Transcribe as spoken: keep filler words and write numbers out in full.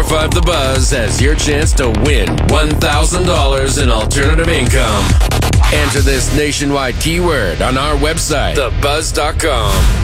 five The Buzz has your chance to win one thousand dollars in alternative income. Enter this nationwide keyword on our website, the buzz dot com.